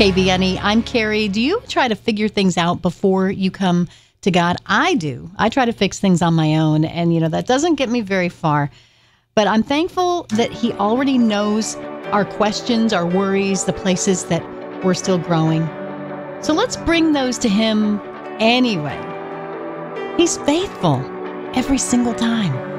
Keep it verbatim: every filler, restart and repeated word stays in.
K B N E. I'm Carrie. Do you try to figure things out before you come to God? I do. I try to fix things on my own, and you know that doesn't get me very far. But I'm thankful that He already knows our questions, our worries, the places that we're still growing. So let's bring those to Him anyway. He's faithful every single time.